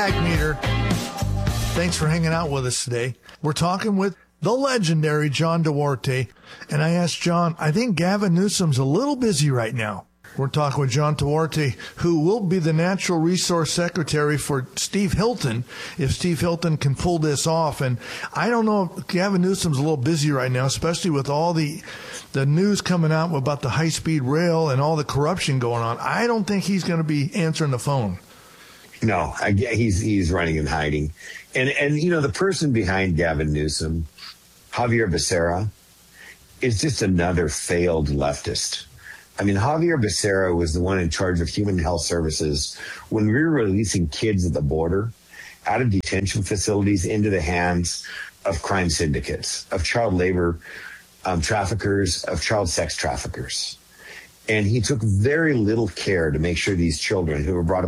Meter. Thanks for hanging out with us today. We're talking with the legendary John Duarte. And I asked John, I think Gavin Newsom's a little busy right now. We're talking with John Duarte, who will be the Natural Resource Secretary for Steve Hilton, if Steve Hilton can pull this off. And I don't know if Gavin Newsom's a little busy right now, especially with all the news coming out about the high-speed rail and all the corruption going on. I don't think he's going to be answering the phone. No, he's running and hiding. And you know, the person behind Gavin Newsom, Javier Becerra, is just another failed leftist. I mean, Javier Becerra was the one in charge of human health services when we were releasing kids at the border out of detention facilities into the hands of crime syndicates, of child labor traffickers, of child sex traffickers. And he took very little care to make sure these children who were brought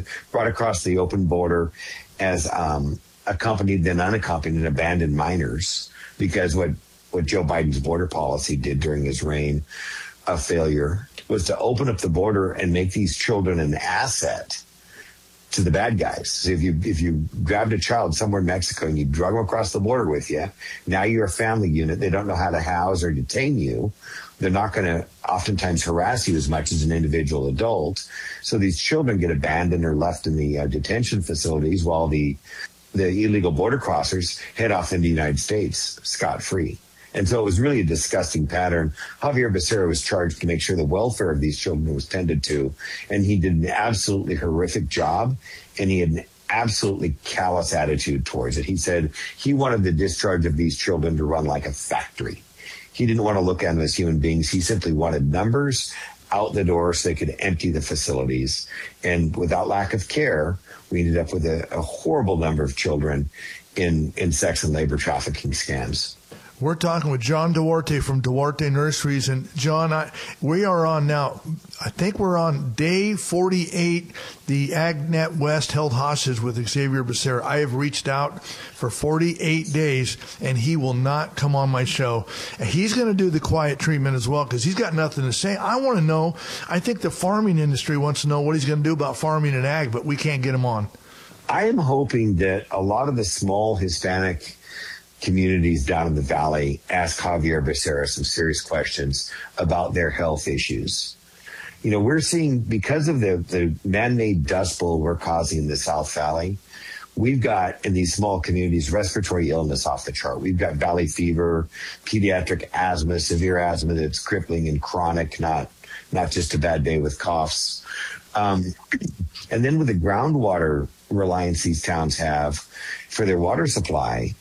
across the open border as accompanied and unaccompanied and abandoned minors, because what Joe Biden's border policy did during his reign of failure was to open up the border and make these children an asset to the bad guys. So if you grabbed a child somewhere in Mexico and you drug them across the border with you, now you're a family unit. They don't know how to house or detain you. They're not going to oftentimes harass you as much as an individual adult. So these children get abandoned or left in the detention facilities while the illegal border crossers head off into the United States scot-free. And so it was really a disgusting pattern. Javier Becerra was charged to make sure the welfare of these children was tended to. And he did an absolutely horrific job. And he had an absolutely callous attitude towards it. He said he wanted the discharge of these children to run like a factory. He didn't want to look at them as human beings. He simply wanted numbers out the door so they could empty the facilities. And without lack of care, we ended up with a horrible number of children in sex and labor trafficking scams. We're talking with John Duarte from Duarte Nurseries. And, John, we are on now, I think we're on day 48. The AgNet West held hostage with Xavier Becerra. I have reached out for 48 days, and he will not come on my show. And he's going to do the quiet treatment as well because he's got nothing to say. I want to know, I think the farming industry wants to know what he's going to do about farming and ag, but we can't get him on. I am hoping that a lot of the small Hispanic communities down in the valley ask Javier Becerra some serious questions about their health issues. You know, we're seeing, because of the man-made dust bowl we're causing in the South Valley, we've got in these small communities respiratory illness off the chart. We've got valley fever, pediatric asthma, severe asthma that's crippling and chronic, not just a bad day with coughs. And then with the groundwater reliance these towns have for their water supply,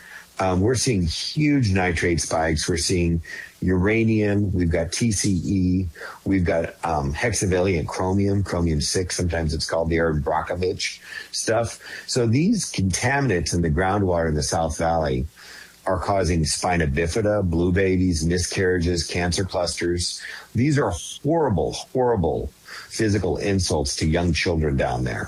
we're seeing huge nitrate spikes. We're seeing uranium. We've got TCE. We've got hexavalent chromium 6. Sometimes it's called the Aaron Brockovich stuff. So these contaminants in the groundwater in the South Valley are causing spina bifida, blue babies, miscarriages, cancer clusters. These are horrible, horrible physical insults to young children down there.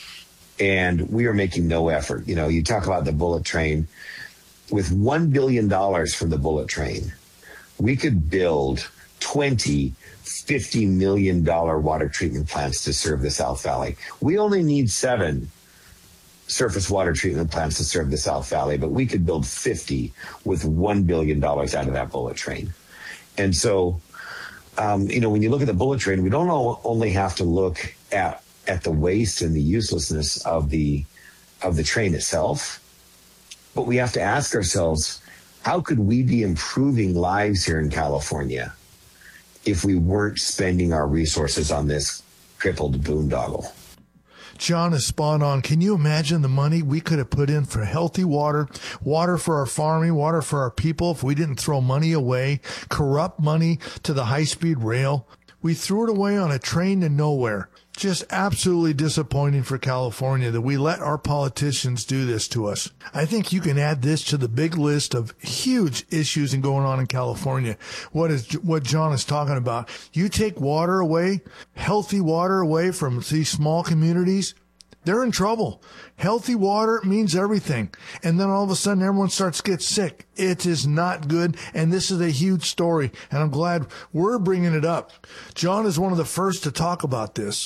And we are making no effort. You know, you talk about the bullet train. With $1 billion from the bullet train, we could build 20 $50 million water treatment plants to serve the South Valley. We only need 7 surface water treatment plants to serve the South Valley, but we could build 50 with $1 billion out of that bullet train. And so, you know, when you look at the bullet train, we don't only have to look at the waste and the uselessness of the train itself, but we have to ask ourselves, how could we be improving lives here in California if we weren't spending our resources on this crippled boondoggle? John is spot on. Can you imagine the money we could have put in for healthy water, water for our farming, water for our people if we didn't throw money away, corrupt money to the high-speed rail? We threw it away on a train to nowhere. Just absolutely disappointing for California that we let our politicians do this to us. I think you can add this to the big list of huge issues going on in California. What John is talking about. You take water away, healthy water away from these small communities, they're in trouble. Healthy water means everything. And then all of a sudden everyone starts to get sick. It is not good. And this is a huge story. And I'm glad we're bringing it up. John is one of the first to talk about this.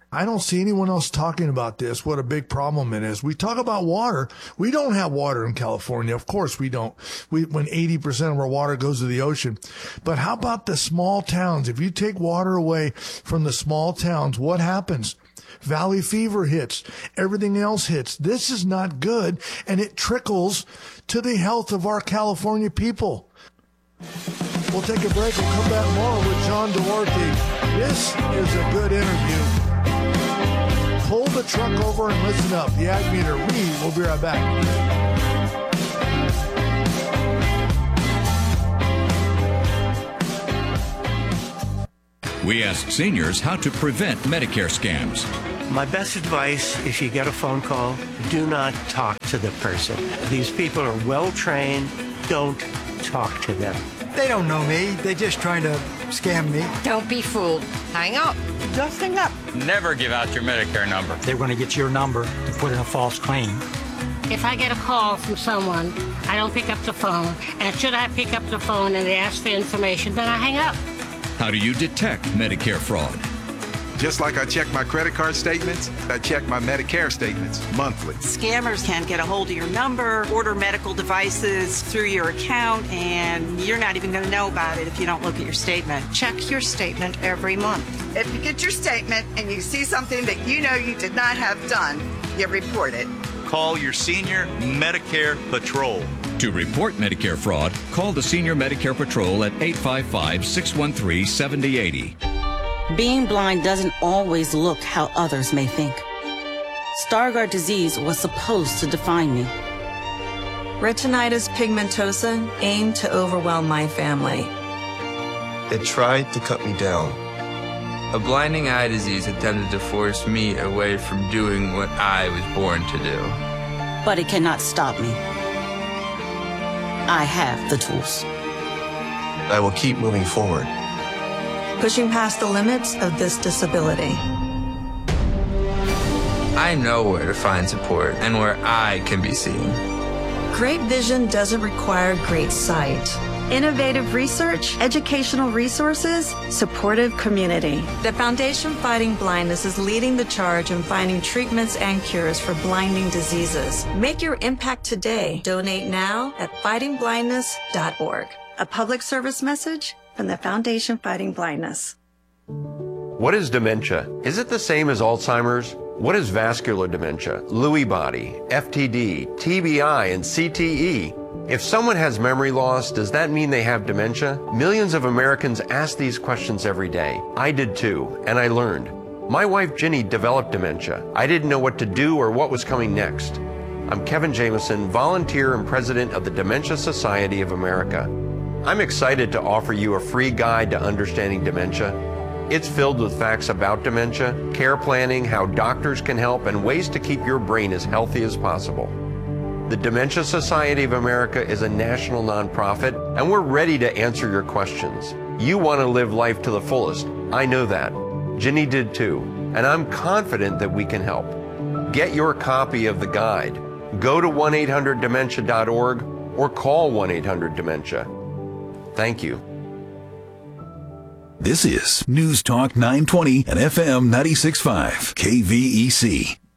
I don't see anyone else talking about this, what a big problem it is. We talk about water. We don't have water in California. Of course we don't. When 80% of our water goes to the ocean. But how about the small towns? If you take water away from the small towns, what happens? Valley fever hits. Everything else hits. This is not good, and it trickles to the health of our California people. We'll take a break. We'll come back more with John Duarte. This is a good interview. Pull the truck over and listen up. The Ag Meter. We will be right back. We ask seniors how to prevent Medicare scams. My best advice, if you get a phone call, do not talk to the person. These people are well trained. Don't talk to them. They don't know me. They're just trying to scam me. Don't be fooled. Hang up. Just hang up. Never give out your Medicare number. They're going to get your number to put in a false claim. If I get a call from someone, I don't pick up the phone. And should I pick up the phone and they ask for information, then I hang up. How do you detect Medicare fraud? Just like I check my credit card statements, I check my Medicare statements monthly. Scammers can get a hold of your number, order medical devices through your account, and you're not even going to know about it if you don't look at your statement. Check your statement every month. If you get your statement and you see something that you know you did not have done, you report it. Call your Senior Medicare Patrol. To report Medicare fraud, call the Senior Medicare Patrol at 855-613-7080. Being blind doesn't always look how others may think. Stargardt disease was supposed to define me. Retinitis pigmentosa aimed to overwhelm my family. It tried to cut me down. A blinding eye disease attempted to force me away from doing what I was born to do. But it cannot stop me. I have the tools. I will keep moving forward. Pushing past the limits of this disability. I know where to find support and where I can be seen. Great vision doesn't require great sight. Innovative research, educational resources, supportive community. The Foundation Fighting Blindness is leading the charge in finding treatments and cures for blinding diseases. Make your impact today. Donate now at fightingblindness.org. A public service message from the Foundation Fighting Blindness. What is dementia? Is it the same as Alzheimer's? What is vascular dementia, Lewy body, FTD, TBI, and CTE? If someone has memory loss, does that mean they have dementia? Millions of Americans ask these questions every day. I did too, and I learned. My wife Ginny developed dementia. I didn't know what to do or what was coming next. I'm Kevin Jameson, volunteer and president of the Dementia Society of America. I'm excited to offer you a free guide to understanding dementia. It's filled with facts about dementia, care planning, how doctors can help, and ways to keep your brain as healthy as possible. The Dementia Society of America is a national nonprofit, and we're ready to answer your questions. You want to live life to the fullest. I know that. Ginny did too, and I'm confident that we can help. Get your copy of the guide. Go to 1-800-DEMENTIA.org or call 1-800-DEMENTIA. Thank you. This is News Talk 920 and FM 96.5 KVEC.